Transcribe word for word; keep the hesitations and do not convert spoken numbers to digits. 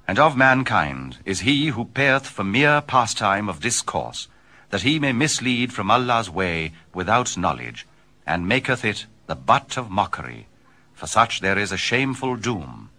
And of mankind is he who payeth for mere pastime of discourse, that he may mislead from Allah's way without knowledge, and maketh it the butt of mockery. For such there is a shameful doom.